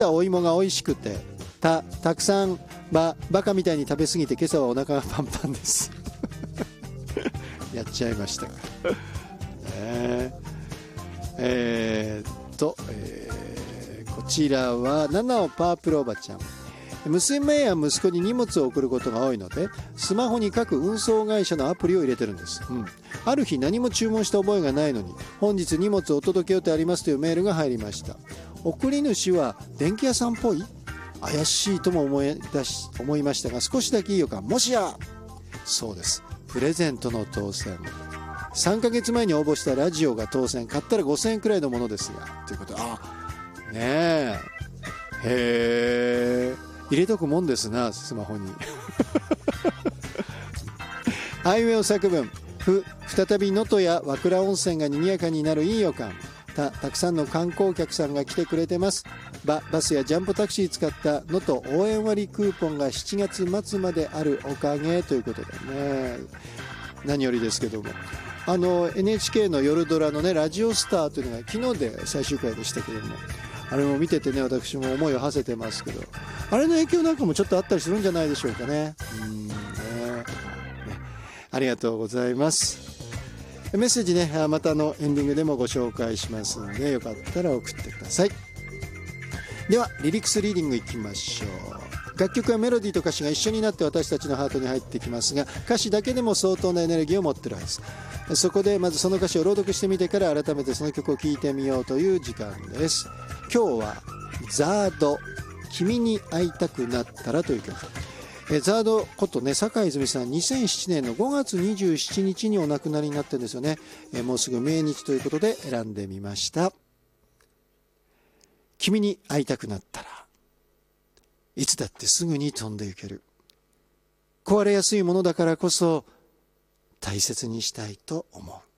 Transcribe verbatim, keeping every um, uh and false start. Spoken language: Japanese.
お芋が美味しくてたたくさんばバカみたいに食べ過ぎて今朝はお腹がパンパンですやっちゃいましたかねえー、っと、えー、こちらはナナオパープルおばちゃん。娘や息子に荷物を送ることが多いのでスマホに各運送会社のアプリを入れてるんです、うん、ある日何も注文した覚えがないのに本日荷物をお届け予定ありますというメールが入りました。送り主は電気屋さんっぽい怪しいとも思い出し思いましたが少しだけいい予感。もしやそうです、プレゼントの当選。さんかげつまえに応募したラジオが当選。買ったらごせんえんくらいのものですがということで、あねえへえ入れとくもんですなスマホにあいうえお作文。ふ再び能登や和倉温泉が賑やかになるいい予感。たたくさんの観光客さんが来てくれてます。ババスやジャンボタクシー使った能登応援割クーポンがしちがつ末まであるおかげということでね、何よりですけども、あの エヌエイチケー の夜ドラのねラジオスターというのが昨日で最終回でしたけども、あれも見ててね私も思いを馳せてますけど、あれの影響なんかもちょっとあったりするんじゃないでしょうかね。うんね、ねありがとうございます。メッセージねまたのエンディングでもご紹介しますのでよかったら送ってください。ではリリックスリーディングいきましょう。楽曲はメロディーと歌詞が一緒になって私たちのハートに入ってきますが歌詞だけでも相当なエネルギーを持ってるはず。そこでまずその歌詞を朗読してみてから改めてその曲を聴いてみようという時間です。今日はザード君に会いたくなったらという曲。えザードことね坂井泉さんにせんななねんのごがつにじゅうしちにちにお亡くなりになってるんですよね。えもうすぐ命日ということで選んでみました。君に会いたくなったらいつだってすぐに飛んで行ける。壊れやすいものだからこそ大切にしたいと思う。